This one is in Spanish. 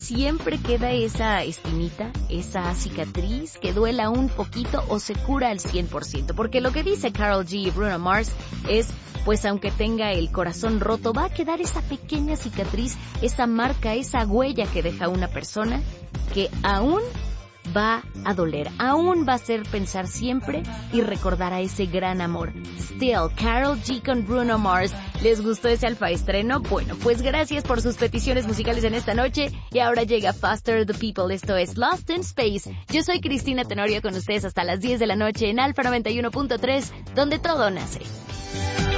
siempre queda esa espinita, esa cicatriz que duela un poquito o se cura al 100%. Porque lo que dice Karol G y Bruno Mars es, pues aunque tenga el corazón roto, va a quedar esa pequeña cicatriz, esa marca, esa huella que deja una persona que aún va a doler, aún va a hacer pensar siempre y recordar a ese gran amor. Still, Karol G con Bruno Mars. ¿Les gustó ese alfa estreno? Bueno, pues gracias por sus peticiones musicales en esta noche y ahora llega Faster the People, esto es Lost in Space. Yo soy Cristina Tenorio con ustedes hasta las 10 de la noche en Alfa 91.3, donde todo nace.